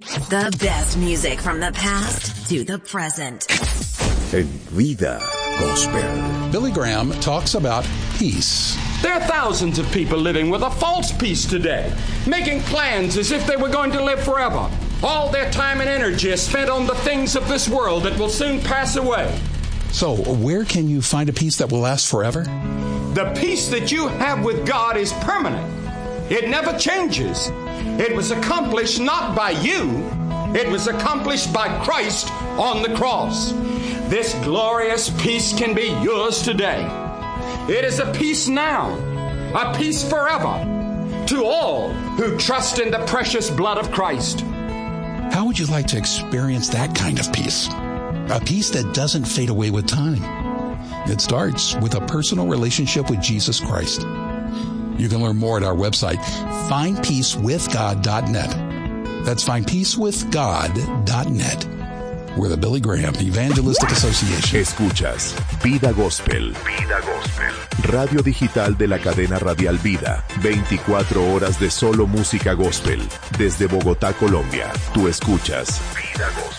The best music from the past to the present. En Vida Gospel. Billy Graham talks about peace. There are thousands of people living with a false peace today, making plans as if they were going to live forever. All their time and energy is spent on the things of this world that will soon pass away. So, where can you find a peace that will last forever? The peace that you have with God is permanent. It never changes. It was accomplished not by you. It was accomplished by Christ on the cross. This glorious peace can be yours today. It is a peace now, a peace forever, to all who trust in the precious blood of Christ. How would you like to experience that kind of peace? A peace that doesn't fade away with time. It starts with a personal relationship with Jesus Christ. You can learn more at our website, findpeacewithgod.net. That's findpeacewithgod.net. We're the Billy Graham Evangelistic Association. Escuchas Vida Gospel. Vida Gospel. Radio digital de la cadena radial Vida. 24 horas de solo música gospel. Desde Bogotá, Colombia. Tú escuchas Vida Gospel.